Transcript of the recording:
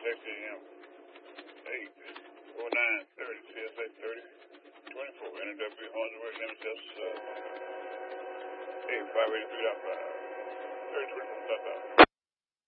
a.m. 8:09:30, CSA 30:24, NW Hornsworth, MSS 8583.5, 3024.5.